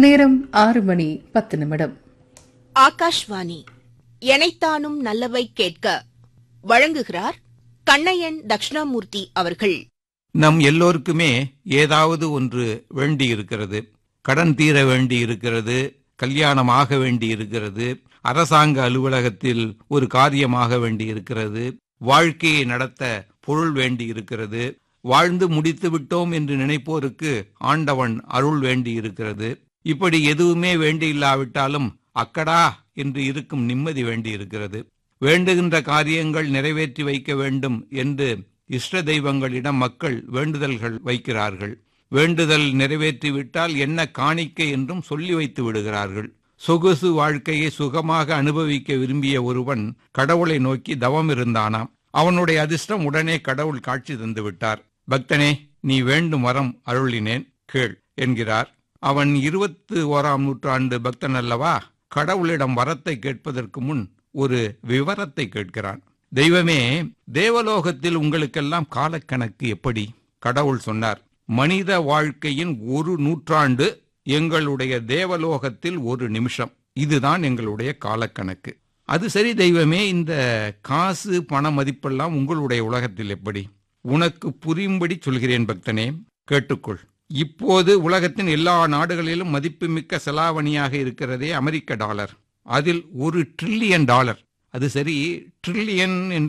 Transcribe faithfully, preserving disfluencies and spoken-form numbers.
நேரம் ஆறு மணி பத்து நிமிடம். ஆகாஷ்வாணி எனைத்தானும் நல்லவை கேட்க வழங்குகிறார் கண்ணையன் தட்சிணாமூர்த்தி அவர்கள். நம் எல்லோருக்குமே ஏதாவது ஒன்று வேண்டி இருக்கிறது. கடன் தீர வேண்டி இருக்கிறது, கல்யாணமாக வேண்டி இருக்கிறது, அரசாங்க அலுவலகத்தில் ஒரு காரியமாக வேண்டி இருக்கிறது, வாழ்க்கையை நடத்த பொருள் வேண்டி இருக்கிறது, வாழ்ந்து முடித்து விட்டோம் என்று நினைப்போருக்கு ஆண்டவன் அருள் வேண்டி இருக்கிறது. இப்படி எதுவுமே வேண்டியில்லாவிட்டாலும் அக்கடா என்று இருக்கும் நிம்மதி வேண்டி இருக்கிறது. வேண்டுகின்ற காரியங்கள் நிறைவேற்றி வைக்க வேண்டும் என்று இஷ்ட தெய்வங்களிடம் மக்கள் வேண்டுதல்கள் வைக்கிறார்கள். வேண்டுதல் நிறைவேற்றிவிட்டால் என்ன காணிக்கை என்றும் சொல்லி வைத்து விடுகிறார்கள். சொகுசு வாழ்க்கையை சுகமாக அனுபவிக்க விரும்பிய ஒருவன் கடவுளை நோக்கி தவம் இருந்தானாம். அவனுடைய அதிர்ஷ்டம் உடனே கடவுள் காட்சி தந்து விட்டார். பக்தனே, நீ வேண்டும் வரம் அருளினேன், கேள் என்கிறார். அவன் இருபத்தி ஓராம் நூற்றாண்டு பக்தன் அல்லவா? கடவுளிடம் வரத்தை கேட்பதற்கு முன் ஒரு விவரத்தை கேட்கிறான். தெய்வமே, தேவலோகத்தில் உங்களுக்கெல்லாம் காலக்கணக்கு எப்படி? கடவுள் சொன்னார், மனித வாழ்க்கையின் ஒரு நூற்றாண்டு எங்களுடைய தேவலோகத்தில் ஒரு நிமிஷம். இதுதான் எங்களுடைய காலக்கணக்கு. அது சரி தெய்வமே, இந்த காசு பண மதிப்பெல்லாம் உங்களுடைய உலகத்தில் எப்படி? உனக்கு புரியும்படி சொல்கிறேன் பக்தனே, கேட்டுக்கொள். இப்போது உலகத்தின் எல்லா நாடுகளிலும் மதிப்புமிக்க செலாவணியாக இருக்கிறதே அமெரிக்க டாலர். அதில் ஒரு ட்ரில்லியன் டாலர். அது சரி, ட்ரில்லியன் என்று